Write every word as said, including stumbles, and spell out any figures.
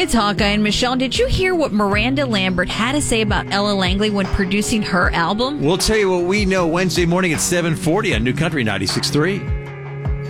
It's Hawkeye and Michelle. Did you hear what Miranda Lambert had to say about Ella Langley when producing her album? We'll tell you what we know Wednesday morning at seven forty on New Country ninety-six point three.